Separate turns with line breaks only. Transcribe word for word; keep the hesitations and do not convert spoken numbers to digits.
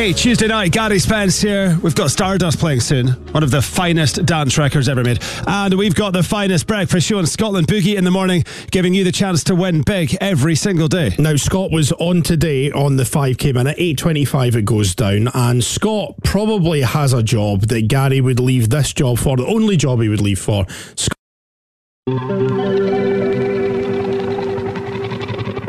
Hey, Tuesday night, Gary Spence here. We've got Stardust playing soon, one of the finest dance records ever made. And we've got the finest breakfast show in Scotland, Boogie in the morning, giving you the chance to win big every single day.
Now, Scott was on today on the five K minute, eight twenty-five it goes down, and Scott probably has a job that Gary would leave this job for, the only job he would leave for. Scott